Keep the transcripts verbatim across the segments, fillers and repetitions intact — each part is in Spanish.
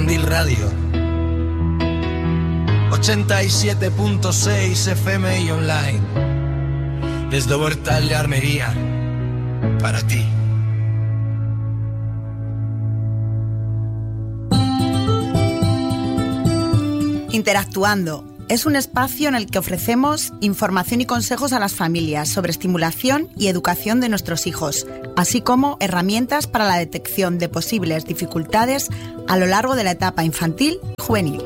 Candil Radio ochenta y siete punto seis F M y online desde Huertal de Armería para ti. Interactuando es un espacio en el que ofrecemos información y consejos a las familias sobre estimulación y educación de nuestros hijos, así como herramientas para la detección de posibles dificultades a lo largo de la etapa infantil y juvenil.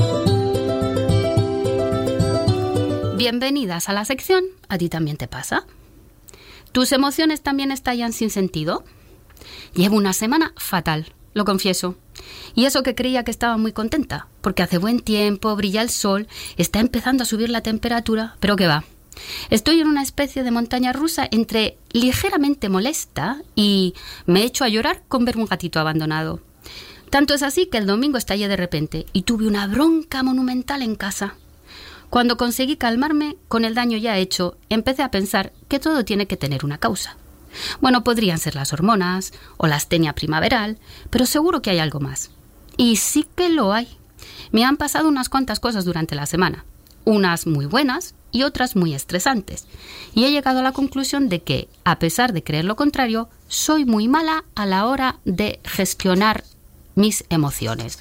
Bienvenidas a la sección ¿A ti también te pasa? ¿Tus emociones también estallan sin sentido? Llevo una semana fatal, lo confieso. Y eso que creía que estaba muy contenta, porque hace buen tiempo, brilla el sol, está empezando a subir la temperatura, pero qué va. Estoy en una especie de montaña rusa entre ligeramente molesta y me echo a llorar con ver un gatito abandonado. Tanto es así que el domingo estallé de repente y tuve una bronca monumental en casa. Cuando conseguí calmarme, con el daño ya hecho, empecé a pensar que todo tiene que tener una causa. Bueno, podrían ser las hormonas o la astenia primaveral, pero seguro que hay algo más. Y sí que lo hay. Me han pasado unas cuantas cosas durante la semana, unas muy buenas y otras muy estresantes. Y he llegado a la conclusión de que, a pesar de creer lo contrario, soy muy mala a la hora de gestionar mis emociones.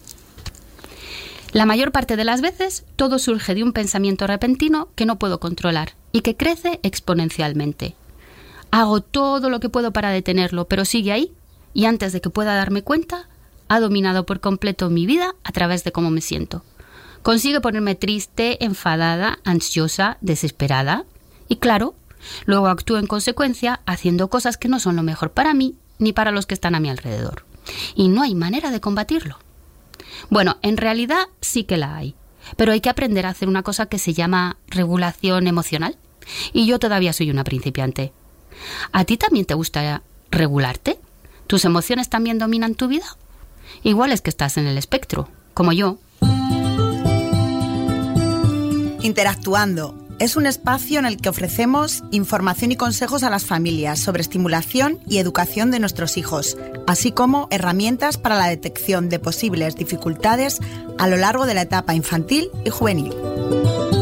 La mayor parte de las veces, todo surge de un pensamiento repentino que no puedo controlar y que crece exponencialmente. Hago todo lo que puedo para detenerlo, pero sigue ahí y antes de que pueda darme cuenta, ha dominado por completo mi vida a través de cómo me siento. Consigue ponerme triste, enfadada, ansiosa, desesperada y claro, luego actúo en consecuencia haciendo cosas que no son lo mejor para mí ni para los que están a mi alrededor. Y no hay manera de combatirlo. Bueno, en realidad sí que la hay, pero hay que aprender a hacer una cosa que se llama regulación emocional y yo todavía soy una principiante. ¿A ti también te gusta regularte? ¿Tus emociones también dominan tu vida? Igual es que estás en el espectro, como yo. Interactuando es un espacio en el que ofrecemos información y consejos a las familias sobre estimulación y educación de nuestros hijos, así como herramientas para la detección de posibles dificultades a lo largo de la etapa infantil y juvenil.